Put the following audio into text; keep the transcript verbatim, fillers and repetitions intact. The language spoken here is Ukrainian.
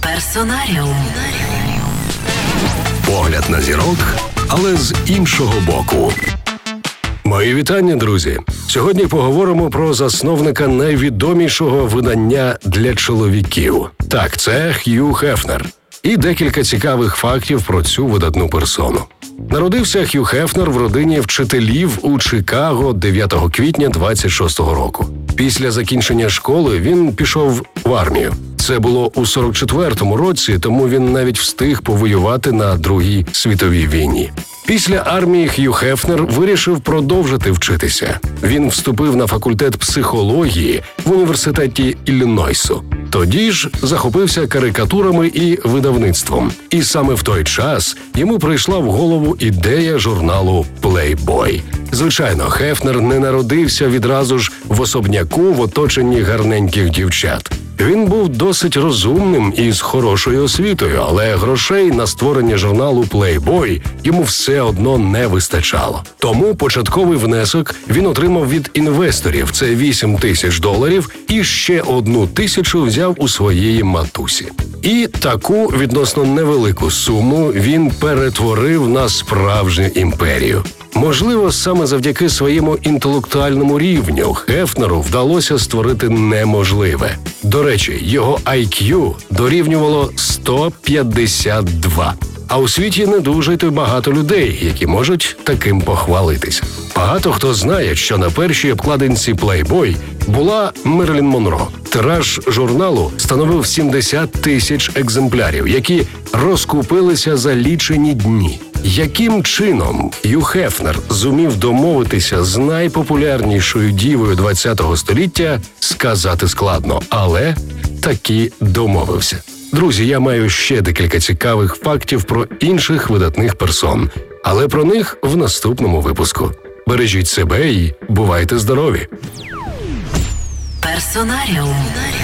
Персонаріум. Погляд на зірок, але з іншого боку. Мої вітання, друзі! Сьогодні поговоримо про засновника найвідомішого видання для чоловіків. Так, це Хью Хефнер. І декілька цікавих фактів про цю видатну персону. Народився Хью Хефнер в родині вчителів у Чикаго дев'ятого квітня двадцять шостого року. Після закінчення школи він пішов в армію. Це було у сорок четвертому році, тому він навіть встиг повоювати на Другій світовій війні. Після армії Хью Хефнер вирішив продовжити вчитися. Він вступив на факультет психології в університеті Іллінойсу. Тоді ж захопився карикатурами і видавництвом. І саме в той час йому прийшла в голову ідея журналу «Плейбой». Звичайно, Хефнер не народився відразу ж в особняку в оточенні гарненьких дівчат. Він був досить розумним і з хорошою освітою, але грошей на створення журналу «Плейбой» йому все одно не вистачало. Тому початковий внесок він отримав від інвесторів – це вісім тисяч доларів, і ще одну тисячу взяв у своєї матусі. І таку відносно невелику суму він перетворив на справжню імперію. Можливо, саме завдяки своєму інтелектуальному рівню Хефнеру вдалося створити неможливе. До речі, його ай к'ю дорівнювало сто п'ятдесят два. А у світі не дуже й багато людей, які можуть таким похвалитися. Багато хто знає, що на першій обкладинці Playboy була Мерлін Монро. Тираж журналу становив сімдесят тисяч екземплярів, які розкупилися за лічені дні. Яким чином Хью Хефнер зумів домовитися з найпопулярнішою дівою ХХ століття, сказати складно, але таки домовився. Друзі, я маю ще декілька цікавих фактів про інших видатних персон, але про них в наступному випуску. Бережіть себе і бувайте здорові! Персонаріум.